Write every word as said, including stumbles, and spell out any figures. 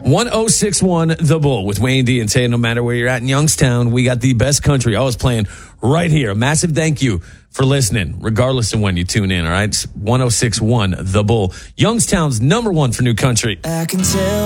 one oh six one The Bull with Wayne D and Tay. No matter where you're at in Youngstown, we got the best country always playing right here. A massive thank you for listening, regardless of when you tune in, all right? It's one oh six one The Bull, Youngstown's number one for new country. I can tell